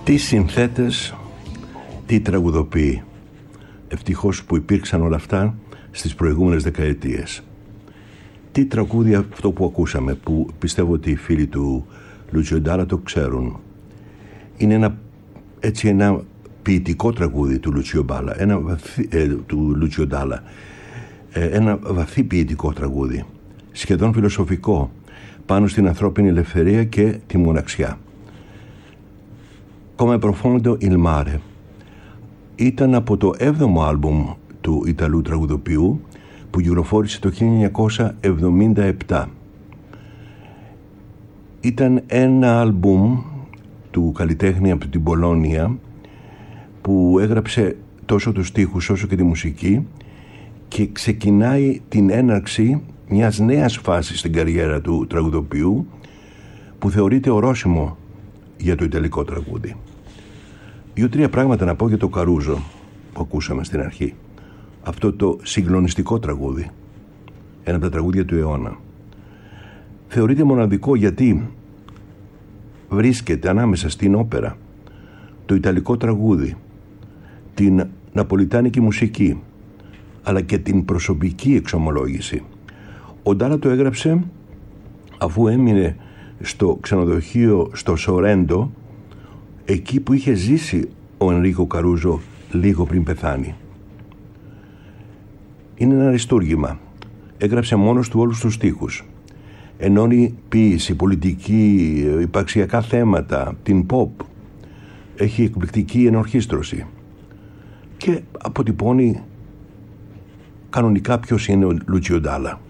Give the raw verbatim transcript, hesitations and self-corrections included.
Τι συνθέτες, τι τραγουδοποιοί. Ευτυχώς που υπήρξαν όλα αυτά στις προηγούμενες δεκαετίες. Τι τραγούδι αυτό που ακούσαμε, που πιστεύω ότι οι φίλοι του Λούτσιο Ντάλα το ξέρουν. Είναι ένα, έτσι, ένα ποιητικό τραγούδι του Λούτσιο Ντάλα, ένα βαθύ, ε, του Λούτσιο Ντάλα, ε, ένα βαθύ ποιητικό τραγούδι, σχεδόν φιλοσοφικό, πάνω στην ανθρώπινη ελευθερία και τη μοναξιά. Come profondo il mare ήταν από το έβδομο άλμπουμ του Ιταλού τραγουδοποιού που κυκλοφόρησε το χίλια εννιακόσια εβδομήντα επτά. Ήταν ένα άλμπουμ του καλλιτέχνη από την Πολώνια που έγραψε τόσο τους στίχους όσο και τη μουσική και ξεκινάει την έναρξη μιας νέας φάσης στην καριέρα του τραγουδοποιού που θεωρείται ορόσημο για το ιταλικό τραγούδι. Δύο-τρία πράγματα να πω για το Καρούζο που ακούσαμε στην αρχή. Αυτό το συγκλονιστικό τραγούδι, ένα από τα τραγούδια του αιώνα. Θεωρείται μοναδικό γιατί βρίσκεται ανάμεσα στην όπερα, το ιταλικό τραγούδι, την ναπολιτάνικη μουσική, αλλά και την προσωπική εξομολόγηση. Ο Ντάλα το έγραψε αφού έμεινε στο ξενοδοχείο στο Σορέντο, εκεί που είχε ζήσει ο Ενρίκο Καρούζο λίγο πριν πεθάνει. Είναι ένα αριστούργημα. Έγραψε μόνος του όλους τους στίχους. Ενώνει ποίηση, πολιτική, υπαρξιακά θέματα, την pop. Έχει εκπληκτική ενορχήστρωση. Και αποτυπώνει κανονικά ποιος είναι ο Λούτσιο Ντάλα.